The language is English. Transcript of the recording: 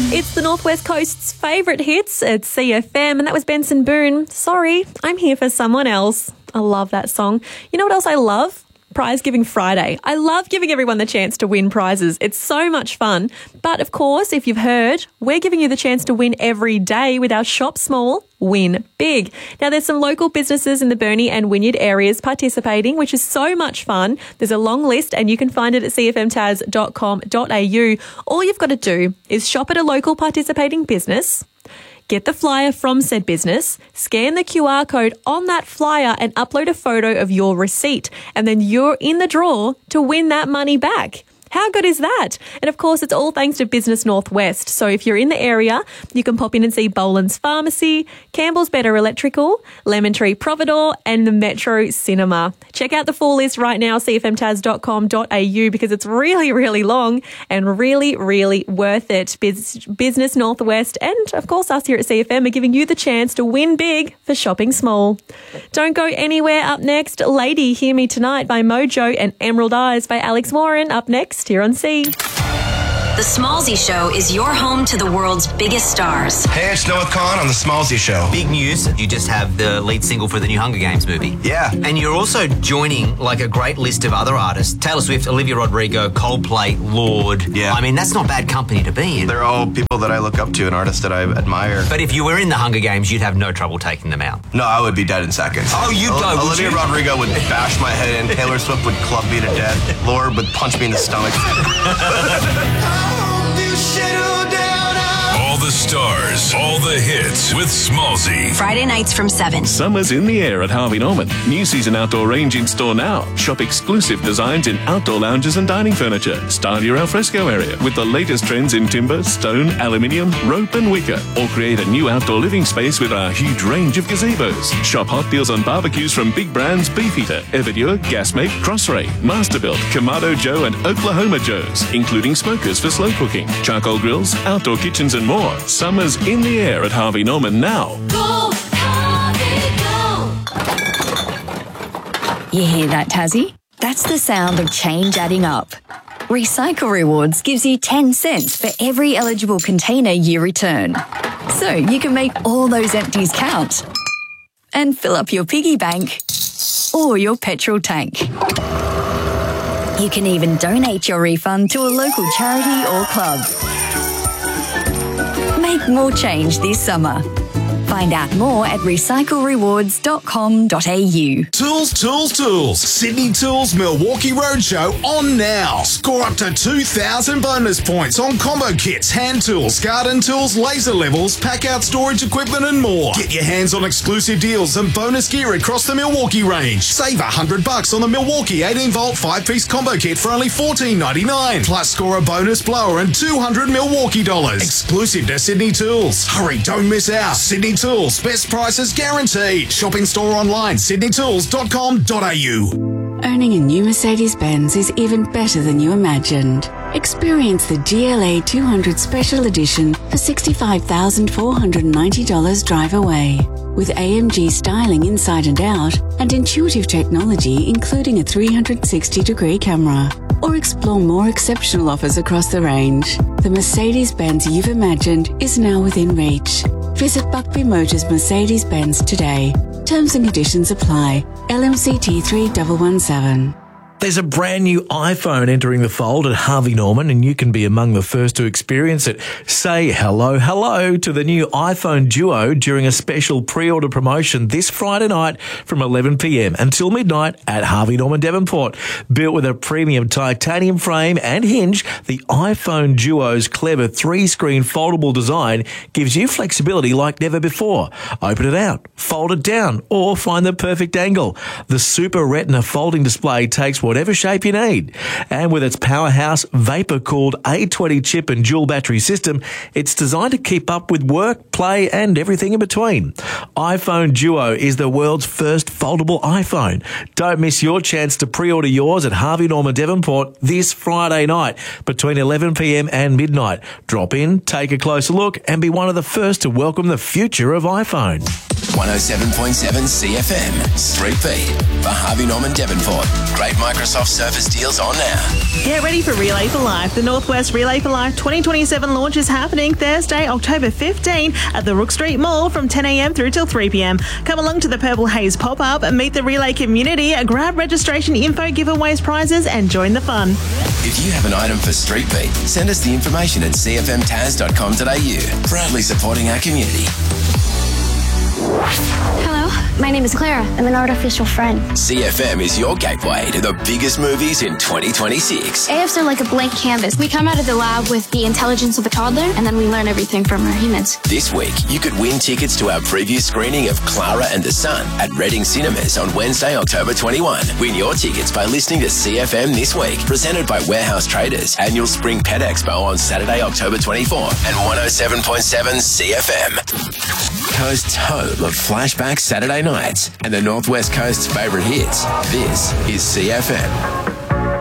It's the Northwest Coast's favourite hits at CFM, and that was Benson Boone. Sorry, I'm here for someone else. I love that song. You know what else I love? Prize Giving Friday. I love giving everyone the chance to win prizes. It's so much fun. But of course, if you've heard, we're giving you the chance to win every day with our Shop Small, Win Big. Now, there's some local businesses in the Burnie and Wynyard areas participating, which is so much fun. There's a long list and you can find it at cfmtaz.com.au. All you've got to do is shop at a local participating business, get the flyer from said business, scan the QR code on that flyer and upload a photo of your receipt. And then you're in the draw to win that money back. How good is that? And of course, it's all thanks to Business Northwest. So if you're in the area, you can pop in and see Boland's Pharmacy, Campbell's Better Electrical, Lemon Tree Providore, and the Metro Cinema. Check out the full list right now, cfmtaz.com.au, because it's really, really long and really, really worth it. Business Northwest and, of course, us here at CFM are giving you the chance to win big for shopping small. Don't go anywhere. Up next, Lady, Hear Me Tonight by Mojo and Emerald Eyes by Alex Warren. Up next, here on C. The Smallsy Show is your home to the world's biggest stars. Hey, it's Noah Khan on The Smallsy Show. Big news, you just have the lead single for the new Hunger Games movie. Yeah. And you're also joining like a great list of other artists. Taylor Swift, Olivia Rodrigo, Coldplay, Lorde. Yeah. I mean, that's not bad company to be in. They're all people that I look up to and artists that I admire. But if you were in the Hunger Games, you'd have no trouble taking them out. No, I would be dead in seconds. Oh, you'd go, would Olivia you? Rodrigo would bash my head in. Taylor Swift would club me to death. Lorde would punch me in the stomach. All the stars, all the hits with Smallsy. Friday nights from 7. Summer's in the air at Harvey Norman. New season outdoor range in store now. Shop exclusive designs in outdoor lounges and dining furniture. Style your alfresco area with the latest trends in timber, stone, aluminium, rope and wicker. Or create a new outdoor living space with our huge range of gazebos. Shop hot deals on barbecues from big brands Beefeater, Everdure, Gasmate, Crossray, Masterbuilt, Kamado Joe and Oklahoma Joe's, including smokers for slow cooking, charcoal grills, outdoor kitchens and more. Summer's in the air at Harvey Norman now. Go, Harvey, go! You hear that, Tassie? That's the sound of change adding up. Recycle Rewards gives you 10 cents for every eligible container you return. So you can make all those empties count and fill up your piggy bank or your petrol tank. You can even donate your refund to a local charity or club. Make more change this summer. Find out more at recyclerewards.com.au. Tools. Sydney Tools Milwaukee Roadshow on now. Score up to 2,000 bonus points on combo kits, hand tools, garden tools, laser levels, pack-out storage equipment and more. Get your hands on exclusive deals and bonus gear across the Milwaukee range. Save $100 on the Milwaukee 18-volt 5-piece combo kit for only $14.99. Plus score a bonus blower and $200 Milwaukee dollars. Exclusive to Sydney Tools. Hurry, don't miss out. Sydney Tools, best prices guaranteed. Shop in store online, sydneytools.com.au. Owning a new Mercedes-Benz is even better than you imagined. Experience the GLA 200 Special Edition for $65,490 drive away. With AMG styling inside and out and intuitive technology including a 360-degree camera. Or explore more exceptional offers across the range. The Mercedes-Benz you've imagined is now within reach. Visit Buckby Motors Mercedes-Benz today. Terms and conditions apply. LMCT 3117. There's a brand new iPhone entering the fold at Harvey Norman, and you can be among the first to experience it. Say hello to the new iPhone Duo during a special pre-order promotion this Friday night from 11 p.m. until midnight at Harvey Norman Devonport. Built with a premium titanium frame and hinge, the iPhone Duo's clever 3-screen foldable design gives you flexibility like never before. Open it out, fold it down, or find the perfect angle. The Super Retina folding display takes whatever shape you need. And with its powerhouse vapor-cooled A20 chip and dual battery system, it's designed to keep up with work, play, and everything in between. iPhone Duo is the world's first foldable iPhone. Don't miss your chance to pre-order yours at Harvey Norman Devonport this Friday night between 11 p.m. and midnight. Drop in, take a closer look, and be one of the first to welcome the future of iPhone. 107.7 CFM. Street Beat for Harvey Norman Devonport. Great Microsoft Surface deals on now. Get ready for Relay for Life. The Northwest Relay for Life 2027 launch is happening Thursday, October 15 at the Rook Street Mall from 10 a.m. through till 3 p.m. Come along to the Purple Haze pop-up and meet the Relay community, grab registration info, giveaways, prizes and join the fun. If you have an item for Street Beat, send us the information at cfmtaz.com.au. Proudly supporting our community. Hello, my name is Clara. I'm an artificial friend. CFM is your gateway to the biggest movies in 2026. AFs are like a blank canvas. We come out of the lab with the intelligence of a toddler, and then we learn everything from our humans. This week, you could win tickets to our preview screening of Clara and the Sun at Reading Cinemas on Wednesday, October 21. Win your tickets by listening to CFM This Week, presented by Warehouse Traders, annual Spring Pet Expo on Saturday, October 24, and 107.7 CFM. Coast's home of flashback Saturday nights and the Northwest Coast's favourite hits. This is CFM.